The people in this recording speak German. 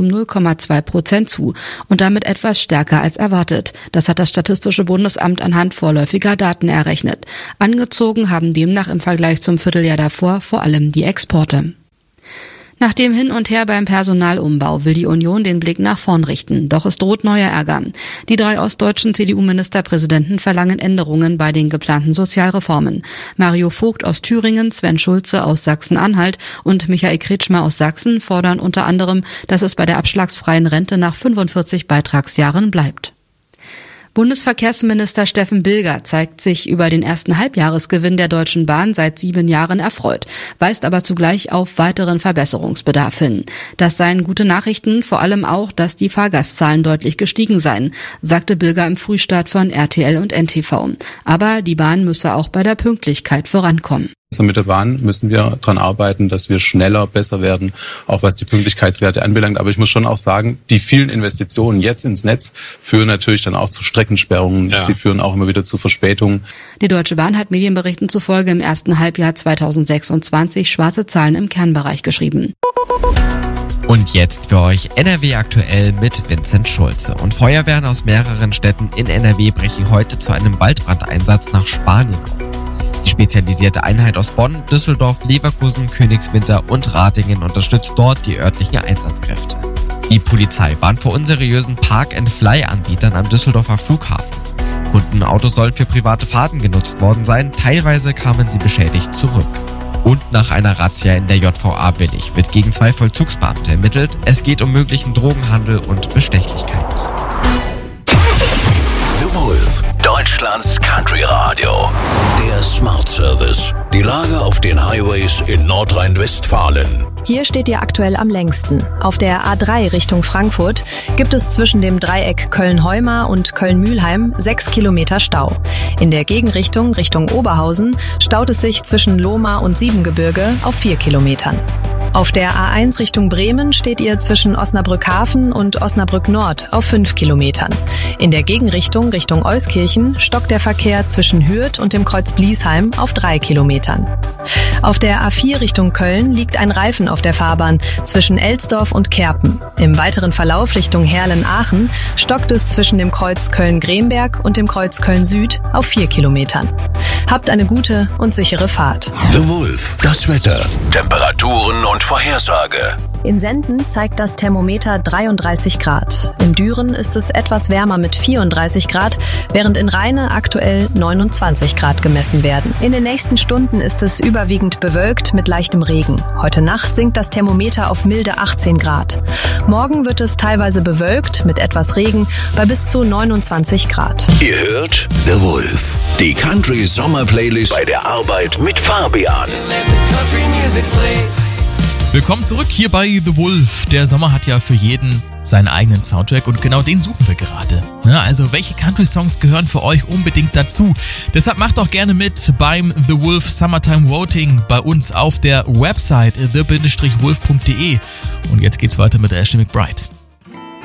um 0,2% zu und damit etwas stärker als erwartet. Das hat das Statistische Bundesamt anhand vorläufiger Daten errechnet. Angezogen haben demnach im Vergleich zum Vierteljahr davor vor allem die Exporte. Nach dem Hin und Her beim Personalumbau will die Union den Blick nach vorn richten. Doch es droht neuer Ärger. Die 3 ostdeutschen CDU-Ministerpräsidenten verlangen Änderungen bei den geplanten Sozialreformen. Mario Vogt aus Thüringen, Sven Schulze aus Sachsen-Anhalt und Michael Kretschmer aus Sachsen fordern unter anderem, dass es bei der abschlagsfreien Rente nach 45 Beitragsjahren bleibt. Bundesverkehrsminister Steffen Bilger zeigt sich über den ersten Halbjahresgewinn der Deutschen Bahn seit 7 Jahren erfreut, weist aber zugleich auf weiteren Verbesserungsbedarf hin. Das seien gute Nachrichten, vor allem auch, dass die Fahrgastzahlen deutlich gestiegen seien, sagte Bilger im Frühstart von RTL und NTV. Aber die Bahn müsse auch bei der Pünktlichkeit vorankommen. Mit der Bahn müssen wir daran arbeiten, dass wir schneller, besser werden, auch was die Pünktlichkeitswerte anbelangt. Aber ich muss schon auch sagen, die vielen Investitionen jetzt ins Netz führen natürlich dann auch zu Streckensperrungen. Ja. Sie führen auch immer wieder zu Verspätungen. Die Deutsche Bahn hat Medienberichten zufolge im ersten Halbjahr 2026 schwarze Zahlen im Kernbereich geschrieben. Und jetzt für euch NRW aktuell mit Vincent Schulze. Und Feuerwehren aus mehreren Städten in NRW brechen heute zu einem Waldbrandeinsatz nach Spanien auf. Die spezialisierte Einheit aus Bonn, Düsseldorf, Leverkusen, Königswinter und Ratingen unterstützt dort die örtlichen Einsatzkräfte. Die Polizei warnt vor unseriösen Park-and-Fly-Anbietern am Düsseldorfer Flughafen. Kundenautos sollen für private Fahrten genutzt worden sein, teilweise kamen sie beschädigt zurück. Und nach einer Razzia in der JVA Willich wird gegen 2 Vollzugsbeamte ermittelt. Es geht um möglichen Drogenhandel und Bestechlichkeit. The Wolf, Deutschlands Country Radio. Der Smart Service. Die Lage auf den Highways in Nordrhein-Westfalen. Hier steht ihr aktuell am längsten. Auf der A3 Richtung Frankfurt gibt es zwischen dem Dreieck Köln-Heumar und Köln-Mühlheim 6 Kilometer Stau. In der Gegenrichtung Richtung Oberhausen staut es sich zwischen Lohmar und Siebengebirge auf 4 Kilometern. Auf der A1 Richtung Bremen steht ihr zwischen Osnabrück-Hafen und Osnabrück-Nord auf 5 Kilometern. In der Gegenrichtung Richtung Euskirchen stockt der Verkehr zwischen Hürth und dem Kreuz Bliesheim auf 3 Kilometern. Auf der A4 Richtung Köln liegt ein Reifen auf der Fahrbahn zwischen Elsdorf und Kerpen. Im weiteren Verlauf Richtung Herlen-Aachen stockt es zwischen dem Kreuz Köln-Gremberg und dem Kreuz Köln-Süd auf 4 Kilometern. Habt eine gute und sichere Fahrt. The Wolf, das Wetter, Temperaturen und Vorhersage. In Senden zeigt das Thermometer 33 Grad. In Düren ist es etwas wärmer mit 34 Grad, während in Rheine aktuell 29 Grad gemessen werden. In den nächsten Stunden ist es überwiegend bewölkt mit leichtem Regen. Heute Nacht sinkt das Thermometer auf milde 18 Grad. Morgen wird es teilweise bewölkt mit etwas Regen bei bis zu 29 Grad. Ihr hört The Wolf, die Country Sommer Playlist bei der Arbeit mit Fabian. Willkommen zurück hier bei The Wolf. Der Sommer hat ja für jeden seinen eigenen Soundtrack und genau den suchen wir gerade. Also welche Country-Songs gehören für euch unbedingt dazu? Deshalb macht doch gerne mit beim The Wolf Summertime Voting bei uns auf der Website the-wolf.de. Und jetzt geht's weiter mit Ashley McBryde.